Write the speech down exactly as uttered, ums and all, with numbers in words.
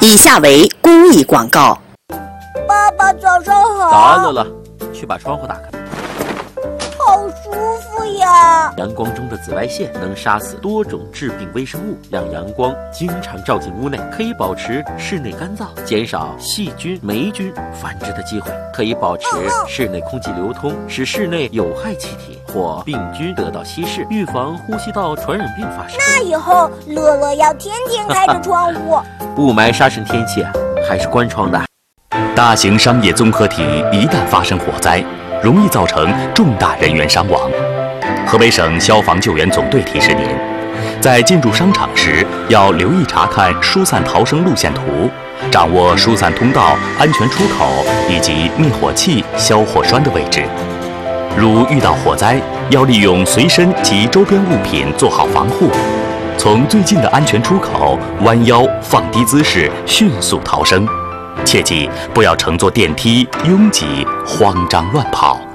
以下为公益广告。 爸爸，早上好。 咋了了？去把窗户打开。 好舒服呀！ 阳光中的紫外线能杀死多种致病微生物，让阳光经常照进屋内，可以保持室内干燥，减少细菌、霉菌繁殖的机会，可以保持室内空气流通，使室内有害气体或病菌得到稀释，预防呼吸道传染病发生。 那以后乐乐要天天开着窗户。 雾霾沙尘天气啊，还是关窗的。 大型商业综合体一旦发生火灾，容易造成重大人员伤亡。河北省消防救援总队提示您，在进入商场时要留意查看疏散逃生路线图，掌握疏散通道、安全出口以及灭火器、消火栓的位置。如遇到火灾，要利用随身及周边物品做好防护，从最近的安全出口弯腰放低姿势，迅速逃生。切记不要乘坐电梯拥挤、慌张乱跑。